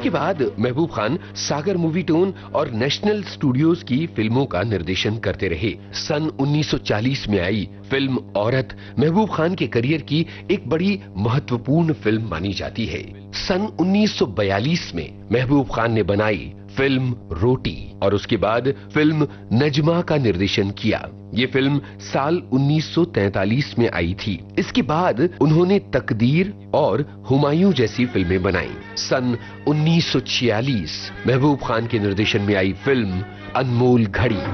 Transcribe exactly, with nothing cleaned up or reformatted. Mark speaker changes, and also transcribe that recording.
Speaker 1: इसके बाद महबूब खान सागर movie tone और नेशनल स्टूडियोज की फिल्मों का निर्देशन करते रहे। सन उन्नीस सौ चालीस में आई फिल्म औरत महबूब खान के करियर की एक बड़ी महत्वपूर्ण फिल्म मानी जाती है। सन उन्नीस सौ बयालीस में महबूब खान ने बनाई फिल्म रोटी और उसके बाद फिल्म नजमा का निर्देशन किया। ये फिल्म साल उन्नीस सौ तैंतालीस में आई थी। इसके बाद उन्होंने तकदीर और हुमायूं जैसी फिल्में बनाई। सन उन्नीस सौ छियालीस महबूब खान के निर्देशन में आई फिल्म अनमोल घड़ी।